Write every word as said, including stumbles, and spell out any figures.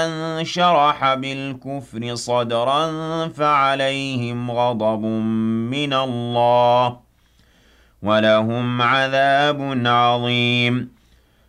شرح بالكفر صدرا فعليهم غضب من الله ولهم عذاب عظيم